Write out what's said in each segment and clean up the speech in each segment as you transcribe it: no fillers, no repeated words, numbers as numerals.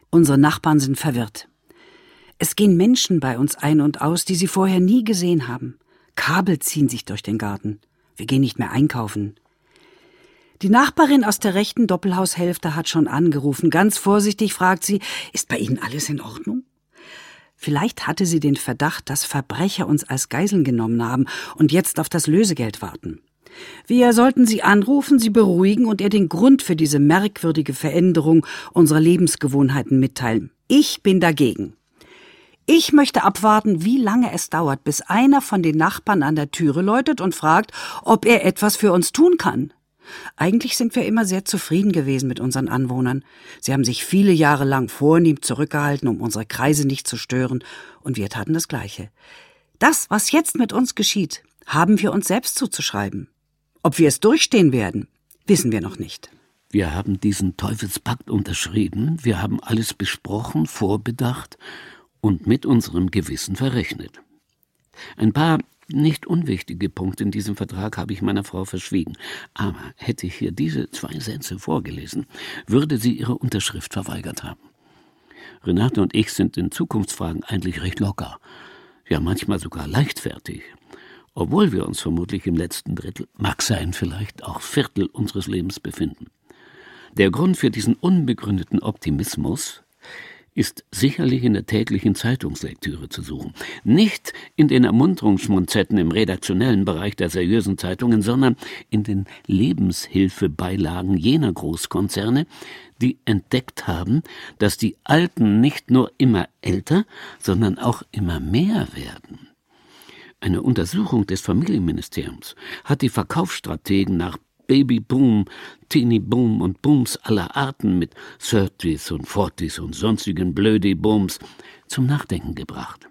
Unsere Nachbarn sind verwirrt. Es gehen Menschen bei uns ein und aus, die sie vorher nie gesehen haben. Kabel ziehen sich durch den Garten. Wir gehen nicht mehr einkaufen. Die Nachbarin aus der rechten Doppelhaushälfte hat schon angerufen. Ganz vorsichtig fragt sie, ist bei Ihnen alles in Ordnung? Vielleicht hatte sie den Verdacht, dass Verbrecher uns als Geiseln genommen haben und jetzt auf das Lösegeld warten. Wir sollten sie anrufen, sie beruhigen und ihr den Grund für diese merkwürdige Veränderung unserer Lebensgewohnheiten mitteilen. Ich bin dagegen. Ich möchte abwarten, wie lange es dauert, bis einer von den Nachbarn an der Türe läutet und fragt, ob er etwas für uns tun kann. Eigentlich sind wir immer sehr zufrieden gewesen mit unseren Anwohnern. Sie haben sich viele Jahre lang vornehm zurückgehalten, um unsere Kreise nicht zu stören, und wir taten das Gleiche. Das, was jetzt mit uns geschieht, haben wir uns selbst zuzuschreiben. Ob wir es durchstehen werden, wissen wir noch nicht. Wir haben diesen Teufelspakt unterschrieben, wir haben alles besprochen, vorbedacht und mit unserem Gewissen verrechnet. Ein paar nicht unwichtige Punkte in diesem Vertrag habe ich meiner Frau verschwiegen. Aber hätte ich hier diese 2 Sätze vorgelesen, würde sie ihre Unterschrift verweigert haben. Renate und ich sind in Zukunftsfragen eigentlich recht locker. Ja, manchmal sogar leichtfertig. Obwohl wir uns vermutlich im letzten Drittel, mag sein vielleicht auch Viertel unseres Lebens befinden. Der Grund für diesen unbegründeten Optimismus ist sicherlich in der täglichen Zeitungslektüre zu suchen. Nicht in den Ermunterungsmonzetten im redaktionellen Bereich der seriösen Zeitungen, sondern in den Lebenshilfebeilagen jener Großkonzerne, die entdeckt haben, dass die Alten nicht nur immer älter, sondern auch immer mehr werden. Eine Untersuchung des Familienministeriums hat die Verkaufsstrategen nach Babyboom, Teenie-Boom und Booms aller Arten mit 30s und 40s und sonstigen Blödi-Booms zum Nachdenken gebracht.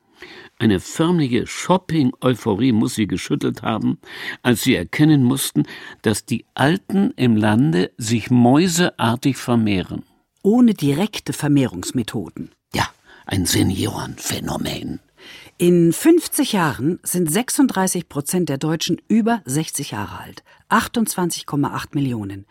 Eine förmliche Shopping-Euphorie muss sie geschüttelt haben, als sie erkennen mussten, dass die Alten im Lande sich mäuseartig vermehren. Ohne direkte Vermehrungsmethoden. Ja, ein Seniorenphänomen. In 50 Jahren sind 36% der Deutschen über 60 Jahre alt. 28,8 Millionen.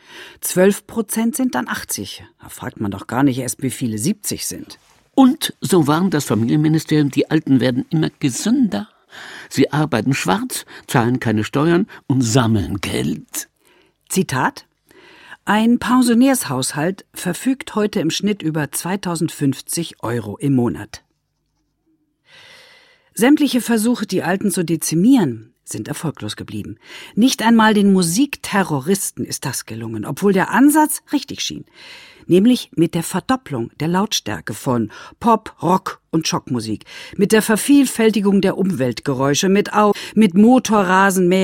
12% sind dann 80. Da fragt man doch gar nicht erst, wie viele 70 sind. Und, so warnt das Familienministerium, die Alten werden immer gesünder. Sie arbeiten schwarz, zahlen keine Steuern und sammeln Geld. Zitat: Ein Pensionärshaushalt verfügt heute im Schnitt über 2050 € im Monat. Sämtliche Versuche, die Alten zu dezimieren, sind erfolglos geblieben. Nicht einmal den Musikterroristen ist das gelungen, obwohl der Ansatz richtig schien. Nämlich mit der Verdopplung der Lautstärke von Pop, Rock und Schockmusik, mit der Vervielfältigung der Umweltgeräusche, mit Motorrasenmähern,